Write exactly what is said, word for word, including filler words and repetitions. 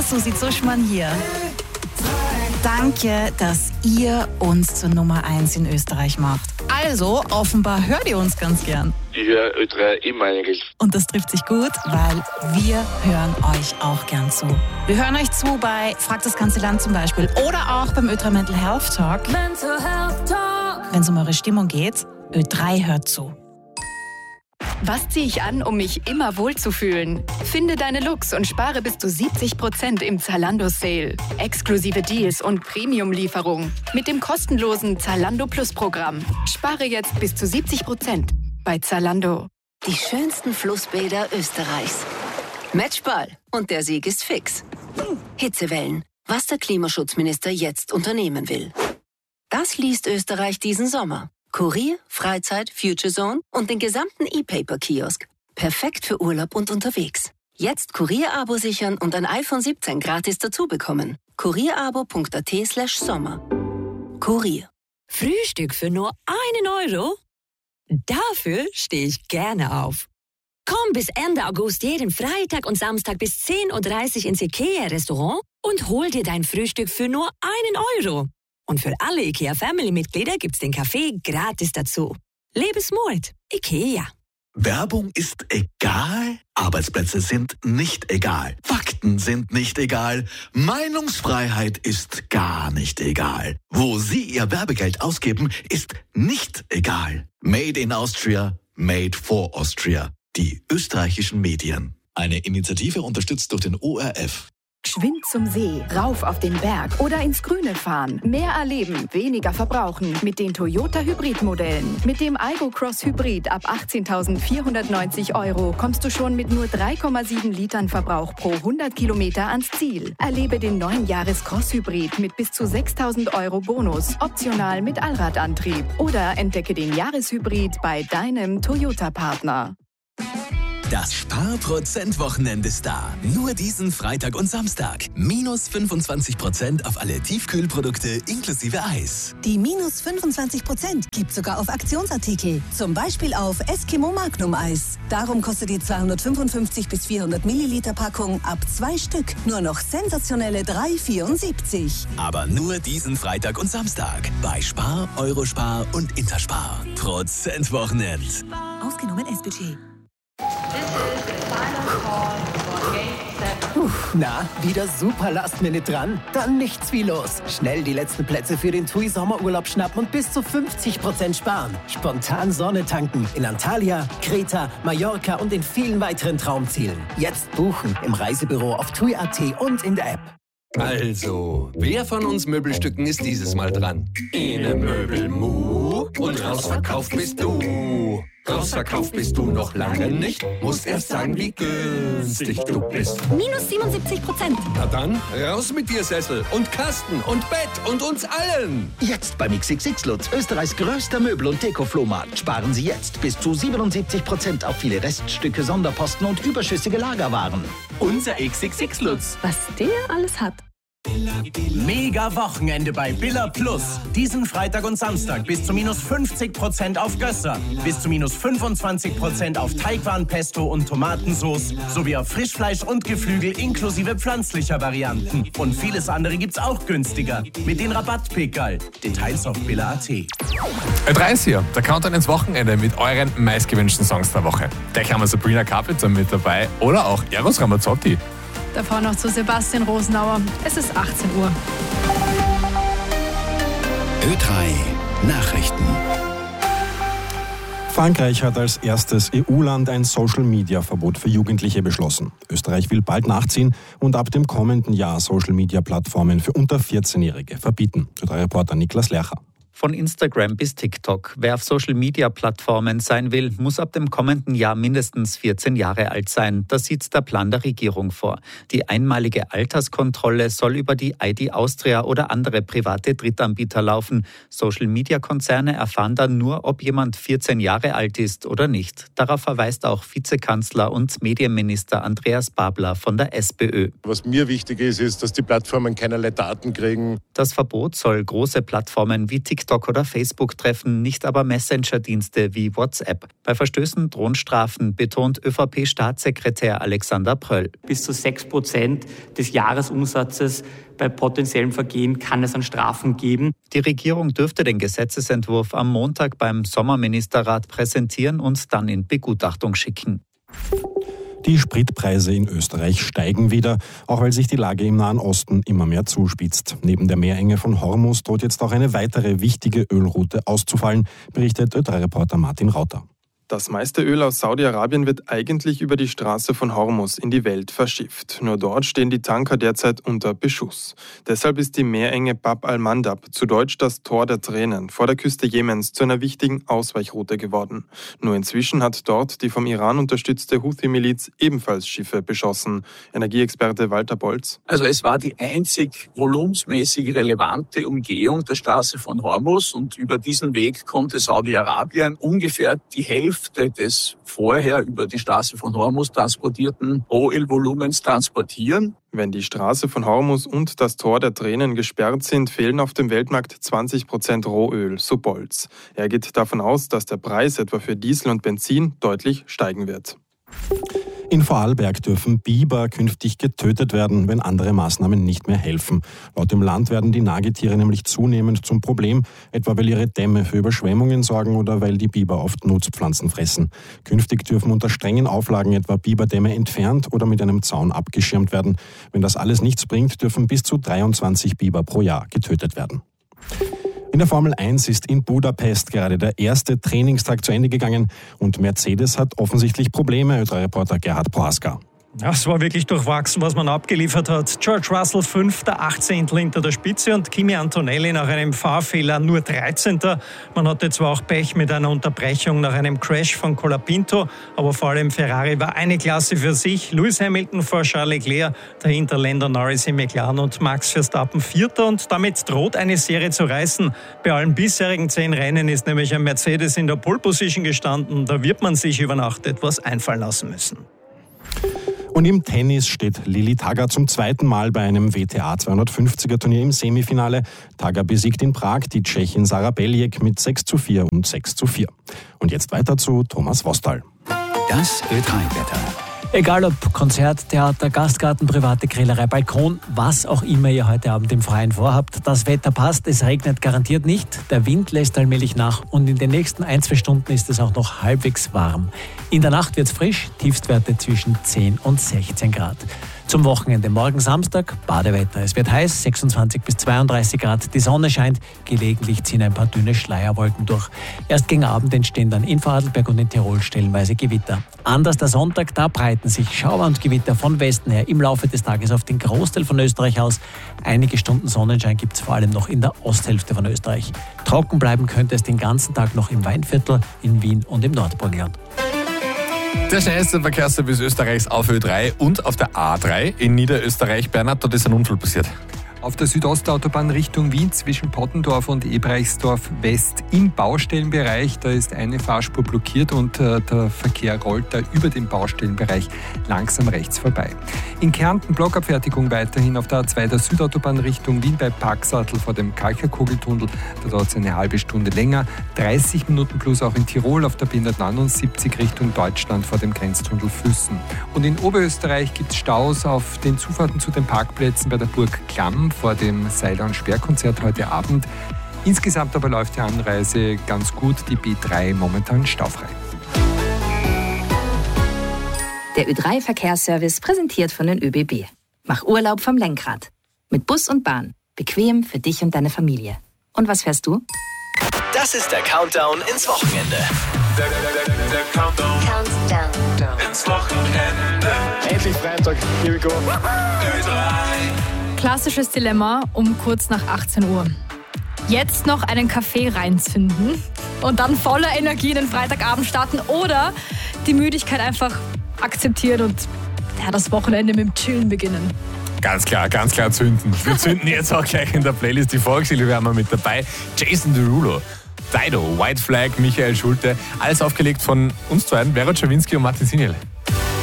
Susi Zuschmann hier. Danke, dass ihr uns zur Nummer eins in Österreich macht. Also, offenbar hört ihr uns ganz gern. Ich höre Ö drei immer eigentlich. Und das trifft sich gut, weil wir hören euch auch gern zu. Wir hören euch zu bei Frag das ganze Land zum Beispiel oder auch beim Ö drei Mental Health Talk. Mental Health Talk. Wenn es um eure Stimmung geht, Ö drei hört zu. Was ziehe ich an, um mich immer wohlzufühlen? Finde deine Looks und spare bis zu siebzig Prozent im Zalando-Sale. Exklusive Deals und Premium-Lieferung mit dem kostenlosen Zalando Plus-Programm. Spare jetzt bis zu siebzig Prozent bei Zalando. Die schönsten Flussbäder Österreichs. Matchball. Und der Sieg ist fix. Hitzewellen. Was der Klimaschutzminister jetzt unternehmen will. Das liest Österreich diesen Sommer. Kurier, Freizeit, Future Zone und den gesamten E-Paper-Kiosk. Perfekt für Urlaub und unterwegs. Jetzt Kurier-Abo sichern und ein iPhone siebzehn gratis dazu bekommen. kurierabo.at slash Sommer. Kurier. Frühstück für nur einen Euro? Dafür stehe ich gerne auf. Komm bis Ende August jeden Freitag und Samstag bis zehn Uhr dreißig ins IKEA-Restaurant und hol dir dein Frühstück für nur einen Euro. Und für alle IKEA-Family-Mitglieder gibt's den Kaffee gratis dazu. Lebensmut. IKEA. Werbung ist egal, Arbeitsplätze sind nicht egal, Fakten sind nicht egal, Meinungsfreiheit ist gar nicht egal. Wo Sie Ihr Werbegeld ausgeben, ist nicht egal. Made in Austria, made for Austria. Die österreichischen Medien. Eine Initiative unterstützt durch den O R F. Geschwind zum See, rauf auf den Berg oder ins Grüne fahren. Mehr erleben, weniger verbrauchen mit den Toyota Hybrid-Modellen. Mit dem Aygo Cross Hybrid ab achtzehntausendvierhundertneunzig Euro kommst du schon mit nur drei Komma sieben Litern Verbrauch pro hundert Kilometer ans Ziel. Erlebe den neuen Jahres Cross Hybrid mit bis zu sechstausend Euro Bonus, optional mit Allradantrieb. Oder entdecke den Jahreshybrid bei deinem Toyota-Partner. Das Sparprozent-Wochenende ist da. Nur diesen Freitag und Samstag. Minus fünfundzwanzig Prozent auf alle Tiefkühlprodukte inklusive Eis. Die minus fünfundzwanzig Prozent gibt sogar auf Aktionsartikel. Zum Beispiel auf Eskimo Magnum Eis. Darum kostet die zweihundertfünfundfünfzig bis vierhundert Milliliter Packung ab zwei Stück nur noch sensationelle drei Komma vierundsiebzig. Aber nur diesen Freitag und Samstag. Bei Spar, Eurospar und Interspar. Prozent-Wochenend. Ausgenommen S-Budget. Puh, na, wieder super Last-Minute dran? Dann nichts wie los. Schnell die letzten Plätze für den T U I Sommerurlaub schnappen und bis zu fünfzig Prozent sparen. Spontan Sonne tanken in Antalya, Kreta, Mallorca und in vielen weiteren Traumzielen. Jetzt buchen im Reisebüro auf T U I Punkt A T und in der App. Also, wer von uns Möbelstücken ist dieses Mal dran? Ene Möbelmu und rausverkauft bist du. Rausverkauft bist du noch lange nicht. Musst erst sagen, wie günstig du bist. Minus siebenundsiebzig Prozent. Na dann, raus mit dir Sessel und Kasten und Bett und uns allen. Jetzt beim X X X Lutz, Österreichs größter Möbel- und Deko-Flohmarkt. Sparen Sie jetzt bis zu siebenundsiebzig Prozent auf viele Reststücke, Sonderposten und überschüssige Lagerwaren. Unser X X X Lutz. Was der alles hat. Mega Wochenende bei Billa Plus. Diesen Freitag und Samstag bis zu minus fünfzig Prozent auf Gösser, bis zu minus fünfundzwanzig Prozent auf Teigwaren, Pesto und Tomatensauce sowie auf Frischfleisch und Geflügel inklusive pflanzlicher Varianten. Und vieles andere gibt's auch günstiger mit den Rabattpickerl. Details auf Billa Punkt A T. Ö drei ist hier, der Countdown ins Wochenende mit euren meistgewünschten Songs der Woche. Gleich haben wir Sabrina Carpenter mit dabei oder auch Eros Ramazzotti. Davor noch zu Sebastian Rosenauer. Es ist achtzehn Uhr. Ö drei Nachrichten. Frankreich hat als erstes E U-Land ein Social-Media-Verbot für Jugendliche beschlossen. Österreich will bald nachziehen und ab dem kommenden Jahr Social-Media-Plattformen für unter vierzehnjährige verbieten. Ö drei Reporter Niklas Lercher. Von Instagram bis TikTok. Wer auf Social-Media-Plattformen sein will, muss ab dem kommenden Jahr mindestens vierzehn Jahre alt sein. Das sieht der Plan der Regierung vor. Die einmalige Alterskontrolle soll über die I D Austria oder andere private Drittanbieter laufen. Social-Media-Konzerne erfahren dann nur, ob jemand vierzehn Jahre alt ist oder nicht. Darauf verweist auch Vizekanzler und Medienminister Andreas Babler von der SPÖ. Was mir wichtig ist, ist, dass die Plattformen keinerlei Daten kriegen. Das Verbot soll große Plattformen wie TikTok TikTok oder Facebook treffen, nicht aber Messenger-Dienste wie WhatsApp. Bei Verstößen drohen Strafen, betont ÖVP-Staatssekretär Alexander Pröll. Bis zu sechs Prozent des Jahresumsatzes bei potenziellen Vergehen kann es an Strafen geben. Die Regierung dürfte den Gesetzesentwurf am Montag beim Sommerministerrat präsentieren und dann in Begutachtung schicken. Die Spritpreise in Österreich steigen wieder, auch weil sich die Lage im Nahen Osten immer mehr zuspitzt. Neben der Meerenge von Hormuz droht jetzt auch eine weitere wichtige Ölroute auszufallen, berichtet Ö drei Reporter Martin Rauter. Das meiste Öl aus Saudi-Arabien wird eigentlich über die Straße von Hormuz in die Welt verschifft. Nur dort stehen die Tanker derzeit unter Beschuss. Deshalb ist die Meerenge Bab al-Mandab, zu Deutsch das Tor der Tränen, vor der Küste Jemens zu einer wichtigen Ausweichroute geworden. Nur inzwischen hat dort die vom Iran unterstützte Houthi-Miliz ebenfalls Schiffe beschossen. Energieexperte Walter Bolz. Also es war die einzig volumensmäßig relevante Umgehung der Straße von Hormuz und über diesen Weg konnte Saudi-Arabien ungefähr die Hälfte des vorher über die Straße von Hormuz transportierten Rohölvolumens transportieren. Wenn die Straße von Hormuz und das Tor der Tränen gesperrt sind, fehlen auf dem Weltmarkt zwanzig Prozent Rohöl, so Bolz. Er geht davon aus, dass der Preis etwa für Diesel und Benzin deutlich steigen wird. In Vorarlberg dürfen Biber künftig getötet werden, wenn andere Maßnahmen nicht mehr helfen. Laut dem Land werden die Nagetiere nämlich zunehmend zum Problem, etwa weil ihre Dämme für Überschwemmungen sorgen oder weil die Biber oft Nutzpflanzen fressen. Künftig dürfen unter strengen Auflagen etwa Biberdämme entfernt oder mit einem Zaun abgeschirmt werden. Wenn das alles nichts bringt, dürfen bis zu dreiundzwanzig Biber pro Jahr getötet werden. In der Formel eins ist in Budapest gerade der erste Trainingstag zu Ende gegangen und Mercedes hat offensichtlich Probleme, Ö drei Reporter Gerhard Prohaska. Ja, es war wirklich durchwachsen, was man abgeliefert hat. George Russell fünfter, achtzehnter hinter der Spitze und Kimi Antonelli nach einem Fahrfehler nur dreizehnter Man hatte zwar auch Pech mit einer Unterbrechung nach einem Crash von Colapinto, aber vor allem Ferrari war eine Klasse für sich. Lewis Hamilton vor Charles Leclerc, dahinter Lando Norris im McLaren und Max Verstappen vierter und damit droht eine Serie zu reißen. Bei allen bisherigen zehn Rennen ist nämlich ein Mercedes in der Pole Position gestanden. Da wird man sich über Nacht etwas einfallen lassen müssen. Und im Tennis steht Lili Tagger zum zweiten Mal bei einem W T A zweihundertfünfziger Turnier im Semifinale. Tagger besiegt in Prag die Tschechin Sara Beljek mit sechs zu vier und sechs zu vier. Und jetzt weiter zu Thomas Wostal. Das Ö drei Wetter. Egal ob Konzert, Theater, Gastgarten, private Grillerei, Balkon, was auch immer ihr heute Abend im Freien vorhabt, das Wetter passt, es regnet garantiert nicht, der Wind lässt allmählich nach und in den nächsten ein, zwei Stunden ist es auch noch halbwegs warm. In der Nacht wird es frisch, Tiefstwerte zwischen zehn und sechzehn Grad. Zum Wochenende morgen Samstag Badewetter. Es wird heiß, sechsundzwanzig bis zweiunddreißig Grad. Die Sonne scheint, gelegentlich ziehen ein paar dünne Schleierwolken durch. Erst gegen Abend entstehen dann in Vorarlberg und in Tirol stellenweise Gewitter. Anders der Sonntag, da breiten sich Schauer und Gewitter von Westen her im Laufe des Tages auf den Großteil von Österreich aus. Einige Stunden Sonnenschein gibt es vor allem noch in der Osthälfte von Österreich. Trocken bleiben könnte es den ganzen Tag noch im Weinviertel, in Wien und im Nordburgenland. Der schnellste Verkehrsservice Österreichs auf Ö drei und auf der A drei in Niederösterreich. Bernhard, dort ist ein Unfall passiert. Auf der Südostautobahn Richtung Wien zwischen Pottendorf und Ebreichsdorf West im Baustellenbereich. Da ist eine Fahrspur blockiert und äh, der Verkehr rollt da über den Baustellenbereich langsam rechts vorbei. In Kärnten Blockabfertigung weiterhin auf der A zwei der Südautobahn Richtung Wien bei Parksattel vor dem Kalcherkugeltunnel. Da dauert es eine halbe Stunde länger. dreißig Minuten plus auch in Tirol auf der B hundertneunundsiebzig Richtung Deutschland vor dem Grenztunnel Füssen. Und in Oberösterreich gibt es Staus auf den Zufahrten zu den Parkplätzen bei der Burg Klamm vor dem Seiler- und Sperrkonzert heute Abend. Insgesamt aber läuft die Anreise ganz gut, die B drei momentan staufrei. Der Ö drei Verkehrsservice präsentiert von den Ö B B. Mach Urlaub vom Lenkrad. Mit Bus und Bahn. Bequem für dich und deine Familie. Und was fährst du? Das ist der Countdown ins Wochenende. Der, der, der, der Countdown. Countdown ins Wochenende. Endlich Freitag, here we go. Ö drei. Klassisches Dilemma um kurz nach achtzehn Uhr. Jetzt noch einen Kaffee reinzünden und dann voller Energie in den Freitagabend starten oder die Müdigkeit einfach akzeptieren und ja, das Wochenende mit dem Chillen beginnen. Ganz klar, ganz klar zünden. Wir zünden jetzt auch gleich in der Playlist die Volkslieder, wir haben mit dabei. Jason Derulo, Dido, White Flag, Michael Schulte. Alles aufgelegt von uns beiden, Vera Czerwinski und Martin Siniel.